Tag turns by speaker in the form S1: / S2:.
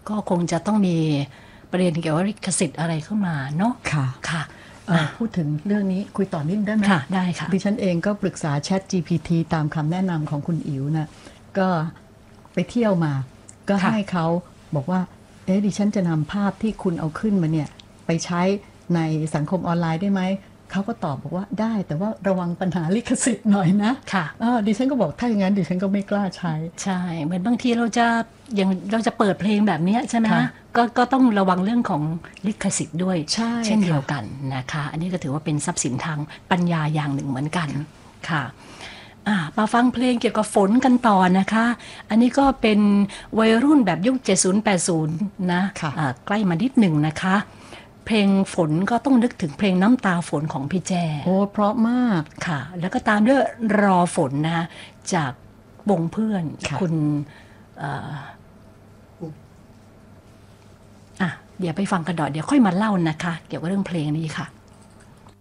S1: ก็คงจะต้องมีประเด็นเกี่ยวกับลิขสิทธิ์อะไรเข้ามาเนาะ
S2: ค่ะ
S1: ค่ะ
S2: พูดถึงเรื่องนี้คุยต่อนิดได้ไหม
S1: ค่ะได้ค่ะ
S2: ดิฉันเองก็ปรึกษา Chat GPT ตามคำแนะนำของคุณอิ๋วนะก็ไปเที่ยวมาก็ให้เขาบอกว่าดิฉันจะนำภาพที่คุณเอาขึ้นมาเนี่ยไปใช้ในสังคมออนไลน์ได้ไหมเขาก็ตอบบอกว่าได้แต่ว่าระวังปัญหาลิขสิทธิ์หน่อยนะ
S1: ค่ะ
S2: ดิฉันก็บอกถ้าอย่างนั้นดิฉันก็ไม่กล้าใช้
S1: ใช่เหมือนบางทีเราจะเปิดเพลงแบบนี้ใช่ไหมก็ต้องระวังเรื่องของลิขสิทธิ์ด้วยเช่นเดียวกันนะคะอันนี้ก็ถือว่าเป็นทรัพย์สินทางปัญญาอย่างหนึ่งเหมือนกันค่ะมาฟังเพลงเกี่ยวกับฝนกันต่อนะคะอันนี้ก็เป็นวัยรุ่นแบบยุค 70-80 นะใกล้มานิดหนึ่งนะคะเพลงฝนก็ต้องนึกถึงเพลงน้ำตาฝนของพี่แจ้
S2: โอ้เพราะมาก
S1: ค่ะแล้วก็ตามด้วยรอฝนนะจากวงเพื่อนคุณเดี๋ยวไปฟังกันต่อเดี๋ยวค่อยมาเล่านะคะเกี่ยวกับเรื่องเพลงนี้ค่ะ